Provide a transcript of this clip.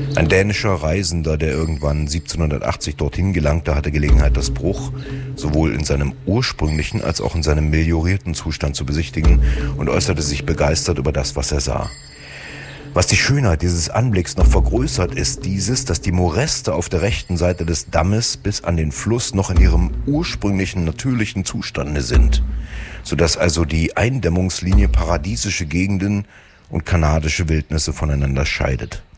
Ein dänischer Reisender, der irgendwann 1780 dorthin gelangte, hatte Gelegenheit, das Bruch sowohl in seinem ursprünglichen als auch in seinem meliorierten Zustand zu besichtigen und äußerte sich begeistert über das, was er sah. Was die Schönheit dieses Anblicks noch vergrößert, ist dieses, dass die Moreste auf der rechten Seite des Dammes bis an den Fluss noch in ihrem ursprünglichen natürlichen Zustande sind, sodass also die Eindämmungslinie paradiesische Gegenden und kanadische Wildnisse voneinander scheidet.